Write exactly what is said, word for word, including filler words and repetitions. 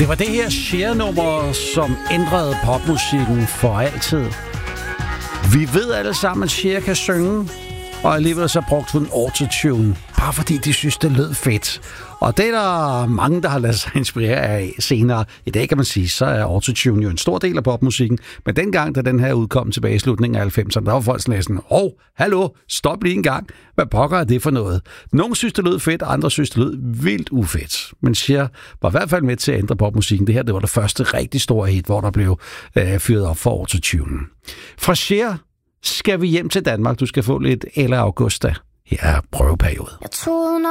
Det var det her Cher-nummer, som ændrede popmusikken for altid. Vi ved alle sammen, at Cher kan synge, og alligevel så brugte hun autotune, bare fordi de synes, det lød fedt. Og det er der mange, der har ladet sig inspirere af senere. I dag kan man sige, så er autotune jo en stor del af popmusikken. Men dengang, da den her udkom tilbage i slutningen af halvfemserne, der var folk sådan, åh, hallo, stop lige en gang. Hvad pokker er det for noget? Nogle synes, det lød fedt, andre synes, det lød vildt ufedt. Men Cher var i hvert fald med til at ændre popmusikken. Det her, det var det første rigtig store hit, hvor der blev øh, fyret op for autotune. Fra Cher skal vi hjem til Danmark. Du skal få lidt Ella Augusta. Her er prøveperiode. Jeg troede